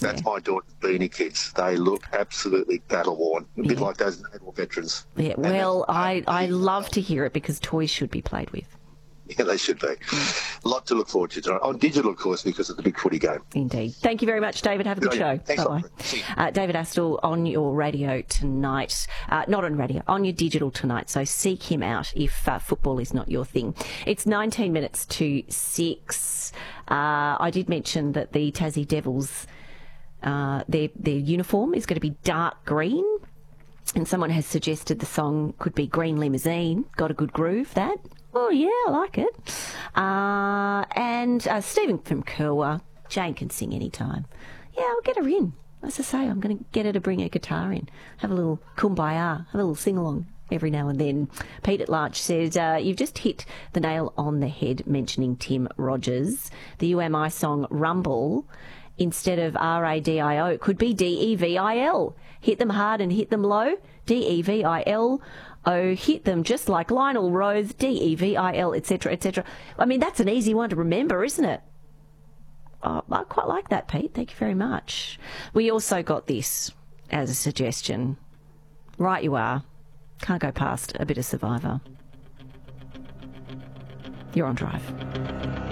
That's my daughter's beanie kids. They look absolutely battle-worn, a bit like those naval veterans. Yeah, well, I love to hear it because toys should be played with. Yeah, they should be. A lot to look forward to tonight. On digital, of course, because of the big footy game. Indeed. Thank you very much, David. Have a good show. Thanks. Bye-bye. David Astle on your radio tonight. Not on radio, on your digital tonight. So seek him out if football is not your thing. It's 19 minutes to 6. I did mention that the Tassie Devils, their uniform is going to be dark green. And someone has suggested the song could be Green Limousine. Got a good groove, that? Oh, yeah, I like it. And Stephen from Kerwa. Jane can sing anytime. Yeah, I'll get her in. As I say, I'm going to get her to bring her guitar in. Have a little kumbaya, have a little sing-along every now and then. Pete at Larch says, you've just hit the nail on the head mentioning Tim Rogers. The UMI song Rumble, instead of RADIO, could be DEVIL. Hit them hard and hit them low. DEVIL. Oh, hit them just like Lionel Rose, DEVIL, etc., etc. I mean, that's an easy one to remember, isn't it? Oh, I quite like that, Pete. Thank you very much. We also got this as a suggestion. Right you are. Can't go past a bit of Survivor. You're on Drive.